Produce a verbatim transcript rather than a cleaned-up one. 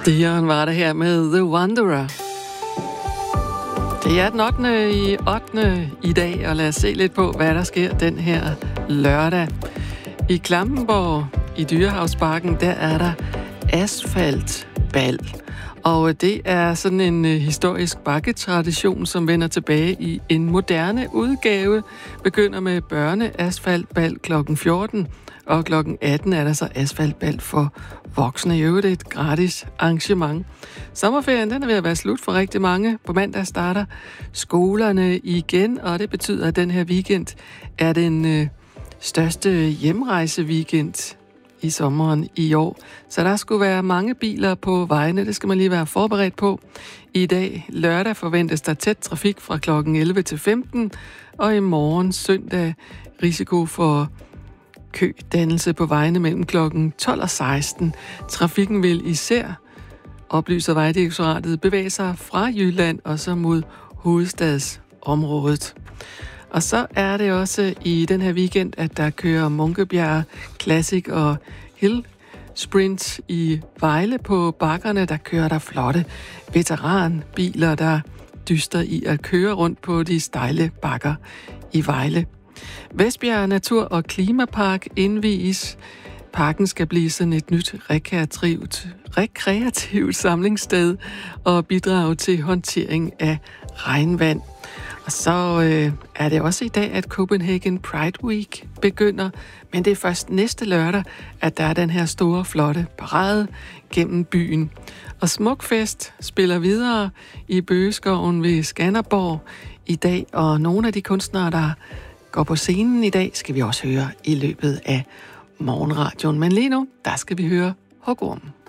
Dion var det her med The Wanderer. Det er den ottende i ottende i dag, og lad os se lidt på, hvad der sker den her lørdag. I Klampenborg, i Dyrehavsparken, der er der asfaltbal. Og det er sådan en historisk bakketradition, som vender tilbage i en moderne udgave. Begynder med børneasfaltbal klokken fjorten, og klokken atten er der så asfaltbal for voksne. I øvrigt et gratis arrangement. Sommerferien den er ved at være slut for rigtig mange. På mandag starter skolerne igen, og det betyder, at den her weekend er den øh, største hjemrejseweekend i sommeren i år. Så der skulle være mange biler på vejene. Det skal man lige være forberedt på. I dag, lørdag, forventes der tæt trafik fra klokken elleve til femten, og i morgen, søndag, risiko for kødannelse på vejene mellem klokken tolv og seksten. Trafikken vil især, oplyser Vejdirektoratet, bevæge sig fra Jylland og så mod hovedstadsområdet. Og så er det også i den her weekend, at der kører Munkebjerg Classic og Hill Sprint i Vejle. På bakkerne, der kører der flotte veteranbiler, der dyster i at køre rundt på de stejle bakker i Vejle. Vestbjerg Natur- og Klimapark indvies. Parken skal blive sådan et nyt rekreativt, rekreativt samlingssted og bidrage til håndtering af regnvand. Og så øh, er det også i dag, at Copenhagen Pride Week begynder, men det er først næste lørdag, at der er den her store, flotte parade gennem byen. Og Smukfest spiller videre i Bøgeskoven ved Skanderborg i dag, og nogle af de kunstnere, der går på scenen i dag, skal vi også høre i løbet af morgenradioen. Men lige nu, der skal vi høre Hugorm.